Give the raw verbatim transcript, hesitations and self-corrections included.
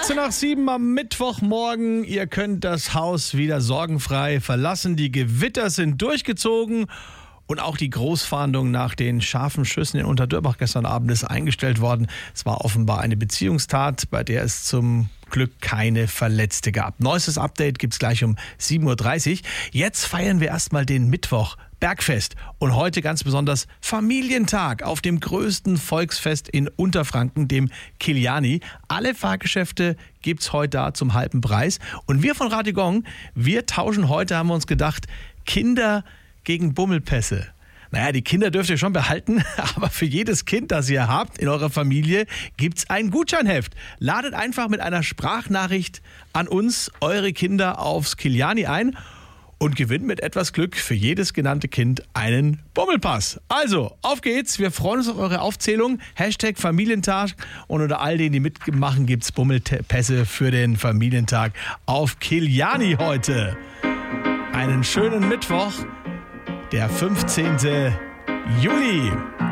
vierzehn nach sieben am Mittwochmorgen. Ihr könnt das Haus wieder sorgenfrei verlassen. Die Gewitter sind durchgezogen. Und auch die Großfahndung nach den scharfen Schüssen in Unterdörbach gestern Abend ist eingestellt worden. Es war offenbar eine Beziehungstat, bei der es zum Glück keine Verletzte gab. Neuestes Update gibt's gleich um sieben Uhr dreißig. Jetzt feiern wir erstmal den Mittwoch, Bergfest. Und heute ganz besonders Familientag auf dem größten Volksfest in Unterfranken, dem Kiliani. Alle Fahrgeschäfte gibt's heute da zum halben Preis. Und wir von Radio Gong, wir tauschen heute, haben wir uns gedacht, Kinder gegen Bummelpässe. Naja, die Kinder dürft ihr schon behalten, aber für jedes Kind, das ihr habt in eurer Familie, gibt's ein Gutscheinheft. Ladet einfach mit einer Sprachnachricht an uns eure Kinder aufs Kiliani ein und gewinnt mit etwas Glück für jedes genannte Kind einen Bummelpass. Also, auf geht's. Wir freuen uns auf eure Aufzählung. Hashtag Familientag. Und unter all denen, die mitmachen, gibt's Bummelpässe für den Familientag auf Kiliani heute. Einen schönen Mittwoch. Der fünfzehnten Juli.